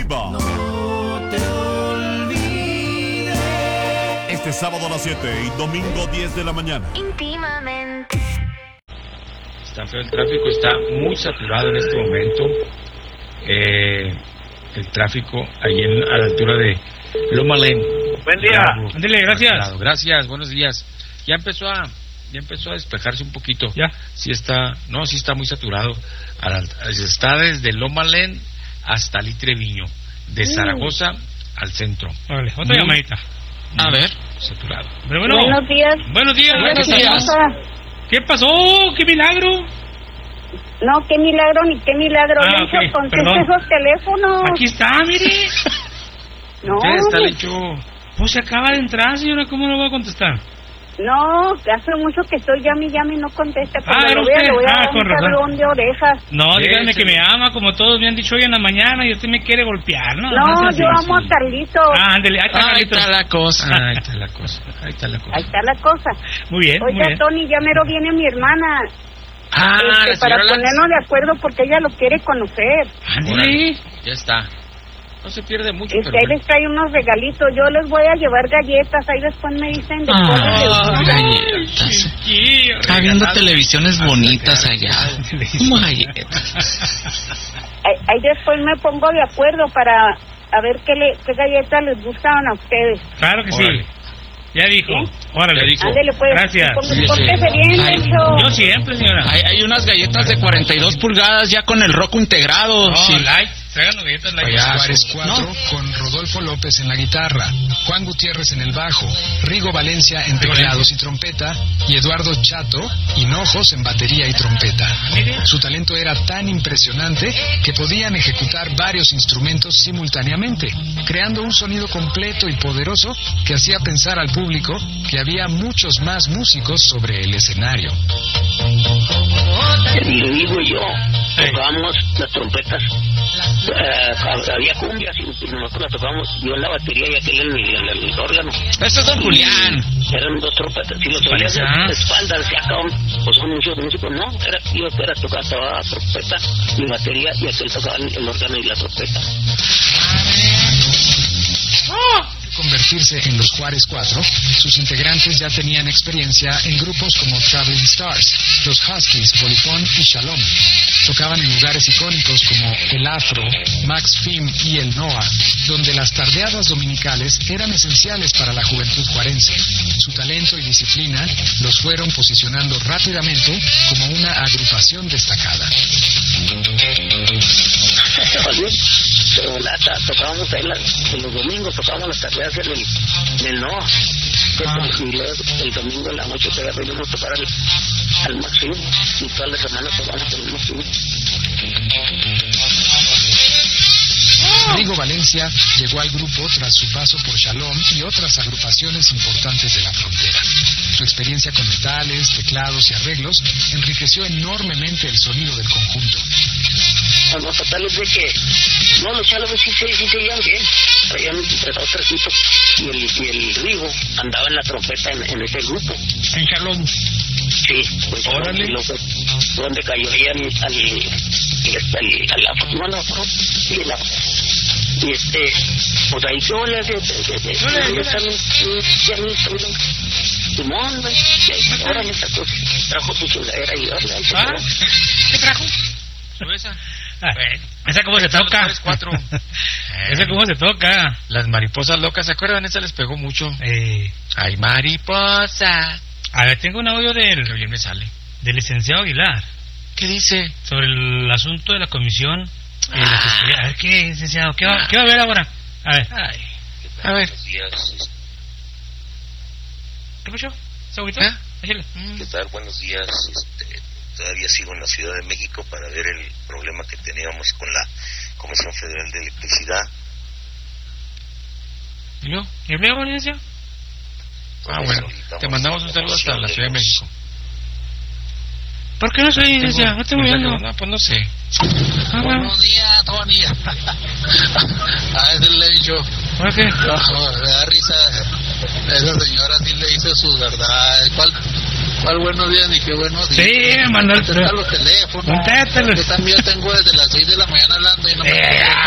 exclusiva. No te olvides. Este sábado a las 7 y domingo 10 de la mañana. Íntimamente. Está feo el tráfico, está muy saturado en este momento. El tráfico ahí a la altura de Loma Len. Buen día. Ándale, gracias. Gracias, buenos días. Ya empezó a despejarse un poquito. Ya. Sí está muy saturado. Está desde Loma Len hasta Litreviño, de Zaragoza al centro. Vale, otra llamadita. A ver, saturado. Pero bueno, Buenos días. buenos días. ¿Qué pasó? ¡Qué milagro! No, qué milagro ni qué milagro. Ah, Lencho, ok, contesta perdón. esos teléfonos. Aquí está, mire. No, ¿Qué está, Lecho? Pues se acaba de entrar, señora. ¿Cómo no voy a contestar? no, hace mucho que estoy llame y no contesta. Ah, Cuando ¿era lo vea, usted? le voy a Ah, dar con un razón. jalón de orejas. No, Sí, díganme sí. que me ama, como todos me han dicho hoy en la mañana, y usted me quiere golpear, ¿no? No, sea yo así. amo a Carlito. Ah, ándele, ahí está, Ahí Carlitos. está la cosa. Ahí está la cosa. Ahí está la cosa. Muy bien, muy Oiga, bien. Tony, ya mero viene mi hermana. Ah, la para señora ponernos de acuerdo porque ella lo quiere conocer. Ándele. Ya está. No se pierde mucho, Ahí pero les trae unos regalitos. Yo les voy a llevar galletas. Ahí después me dicen de cuáles les gustan. Galletas. Chiquillo, Está viendo regalado. televisiones bonitas allá. ¿Cómo galletas? Ahí después me pongo de acuerdo para a ver qué galletas les gustan a ustedes. Claro que sí. Órale. Ya dijo. ¿Sí? Órale. Ya dijo. Ándele pues. Gracias. Pórtese bien, Ay, Lencho. Yo siempre, señora. Hay unas galletas de 42 pulgadas ya con el roco integrado. No, Sí. light. Traigan galletas light. Juárez 4 con Rodolfo López en la guitarra, Juan Gutiérrez en el bajo, Rigo Valencia en teclados y trompeta y Eduardo Chato Hinojos en batería y trompeta. Su talento era tan impresionante que podían ejecutar varios instrumentos simultáneamente, creando un sonido completo y poderoso que hacía pensar al público que había muchos más músicos sobre el escenario. Mi amigo y yo tocábamos las trompetas. Había cumbias y nosotros las tocábamos, yo en la batería y aquel en el órgano. Eso es Don Julián. Eran dos trompetas. Si los oías de espaldas, ya acaban, pues son muchos músicos, no. Yo era tocar toda la trompeta, mi batería y aquel tocaba el órgano y la trompeta. Convertirse en los Juárez 4, sus integrantes ya tenían experiencia en grupos como Traveling Stars, los Huskies, Polifón y Shalom. Tocaban en lugares icónicos como El Afro, Max Fim y El Noa, donde las tardeadas dominicales eran esenciales para la juventud juarense. Su talento y disciplina los fueron posicionando rápidamente como una agrupación destacada. Oye, pero tocábamos ahí en los domingos, tocábamos las tardeas en el NOA. Y luego el domingo en la noche todavía venimos a tocar al Maxim y todas las semanas tocamos el Maxim. Rigo Valencia llegó al grupo tras su paso por Shalom y otras agrupaciones importantes de la frontera. Su experiencia con metales, teclados y arreglos enriqueció enormemente el sonido del conjunto. Los totales de que los Chalomes sí se iban bien, traían dos trecitos y el Rigo andaba en la trompeta en ese grupo. En Shalom. Sí, pues Órale. y luego, donde cayó ahí al afro y el afro. Y pues ahí yo le Simón, ahora me sacó, trajo su chingadera y ahora ¿Qué trajo? Cerveza. Esa cómo se toca. Juárez 4. Esa cómo se toca. Las mariposas locas, ¿se acuerdan? Esa les pegó mucho. Ay, mariposa. A ver, tengo un audio Que bien me sale. del licenciado Aguilar ¿Qué dice? sobre el asunto de la comisión. La fiscalía. A ver, ¿qué, licenciado? ¿Qué va a ver ahora? A ver. Ay. A ver. ¿Qué pasó? ¿Se agüitó? ¿Eh? Échale. ¿Qué tal? Buenos días. Todavía sigo en la Ciudad de México para ver el problema que teníamos con la Comisión Federal de Electricidad. ¿Y luego? ¿Y luego, licenciado? Bueno. Te mandamos un saludo hasta la Ciudad de México. ¿Por qué no soy licenciado? No estoy moviendo. No, pues no sé. Buenos días, Tony. A ese le he dicho. ¿Por qué? No, me da risa. Esa señora sí le hizo su verdad. ¿Cuál buenos días ni qué buenos días? Sí, me mandó el Contesta los teléfonos. Contéstalos. Yo también tengo desde las 6 de la mañana hablando y no me